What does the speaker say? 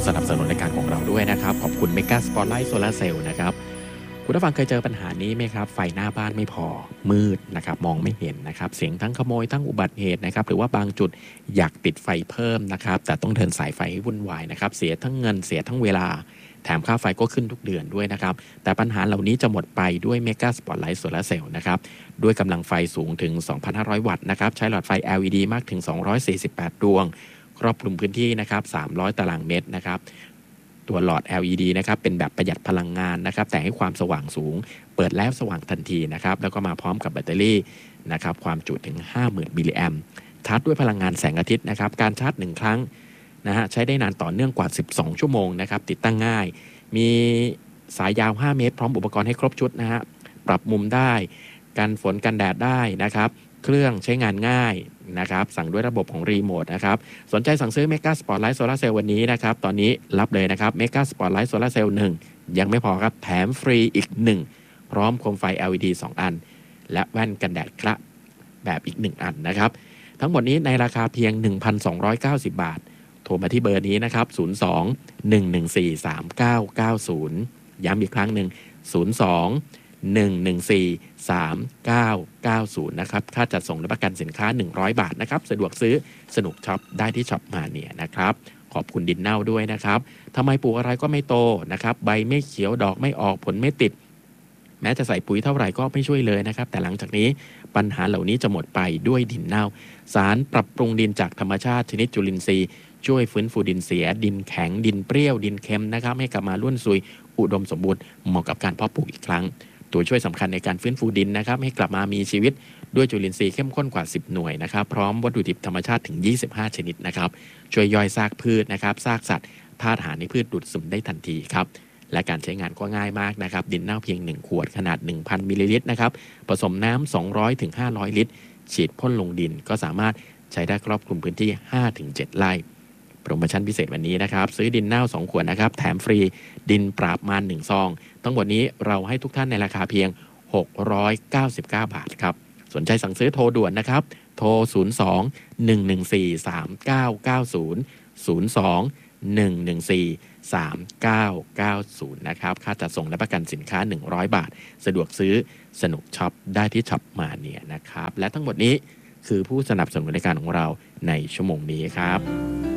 สนับสนุนรายการของเราด้วยนะครับขอบคุณเมกาสปอตไลท์โซลาร์เซลล์นะครับคุณผู้ฟังเคยเจอปัญหานี้ไหมครับไฟหน้าบ้านไม่พอมืดนะครับมองไม่เห็นนะครับเสียงทั้งขโมยทั้งอุบัติเหตุนะครับหรือว่าบางจุดอยากติดไฟเพิ่มนะครับแต่ต้องเดินสายไฟให้วุ่นวายนะครับเสียทั้งเงินเสียทั้งเวลาแถมค่าไฟก็ขึ้นทุกเดือนด้วยนะครับแต่ปัญหาเหล่านี้จะหมดไปด้วยเมกาสปอตไลท์โซลาร์เซลล์นะครับด้วยกำลังไฟสูงถึง 2,500 วัตต์นะครับใช้หลอดไฟ LED มากถึง 248 ดวงครอบคลุมพื้นที่นะครับ300 ตารางเมตรนะครับตัวหลอด LED นะครับเป็นแบบประหยัดพลังงานนะครับแต่ให้ความสว่างสูงเปิดแล้วสว่างทันทีนะครับแล้วก็มาพร้อมกับแบตเตอรี่นะครับความจุถึง 50,000 มิลลิแอมป์ชาร์จด้วยพลังงานแสงอาทิตย์นะครับการชาร์จ1ครั้งนะฮะใช้ได้นานต่อเนื่องกว่า12ชั่วโมงนะครับติดตั้งง่ายมีสายยาว5เมตรพร้อมอุปกรณ์ให้ครบชุดนะฮะปรับมุมได้กันฝนกันแดดได้นะครับเครื่องใช้งานง่ายนะครับสั่งด้วยระบบของรีโมทนะครับสนใจสั่งซื้อ Mega Spotlight Solar Cell วันนี้นะครับตอนนี้รับเลยนะครับ Mega Spotlight Solar Cell 1ยังไม่พอครับแถมฟรีอีก1พร้อมโคมไฟ LED 2 อันและแว่นกันแดดครับแบบอีก1อันนะครับทั้งหมดนี้ในราคาเพียง 1,290 บาทโทรมาที่เบอร์นี้นะครับ02-114-3990ย้ำอีกครั้งหนึ่ง02-114-3990นะครับค่าจัดส่งและประกันสินค้า100 บาทนะครับสะดวกซื้อสนุกช็อปได้ที่ช็อปมาเนี่ยนะครับขอบคุณดินเน่าด้วยนะครับทำไมปลูกอะไรก็ไม่โตนะครับใบไม่เขียวดอกไม่ออกผลไม่ติดแม้จะใส่ปุ๋ยเท่าไหร่ก็ไม่ช่วยเลยนะครับแต่หลังจากนี้ปัญหาเหล่านี้จะหมดไปด้วยดินเน่าสารปรับปรุงดินจากธรรมชาติชนิดจุลินทรีย์ช่วยฟื้นฟูดินเสียดินแข็งดินเปรี้ยวดินเค็มนะครับให้กลับมาร่วนซุยอุดมสมบูรณ์เหมาะกับการเพาะปลูกอีกครั้งตัวช่วยสำคัญในการฟื้นฟูดินนะครับให้กลับมามีชีวิตด้วยจุลินทรีย์เข้มข้นกว่า10หน่วยนะครับพร้อมวัตถุดิบธรรมชาติถึง25ชนิดนะครับช่วยย่อยซากพืชนะครับซากสัตว์ธาตุอาหารในพืชดูดซึมได้ทันทีครับและการใช้งานก็ง่ายมากนะครับดินเน่าเพียง1ขวดขนาด 1,000 มิลลิลิตรนะครับผสมน้ำ200ถึง500ลิตรฉีดพ่นลงดินก็สามารถใช้ได้ครอบคลุมพื้นที่ 5-7 ไร่โปรโมชั่นพิเศษวันนี้นะครับซื้อดินเน่า2ขวดนะครับแถมฟรีดินปราบมาร1ซองทั้งหมดนี้เราให้ทุกท่านในราคาเพียง699 บาทครับสนใจสั่งซื้อโทรด่วนนะครับโทร02-114-3990 นะครับค่าจัดส่งและประกันสินค้า100 บาทสะดวกซื้อสนุกช็อปได้ที่ช็อปมาเนี่ยนะครับและทั้งหมดนี้คือผู้สนับสนุนรายการของเราในชั่วโมงนี้ครับ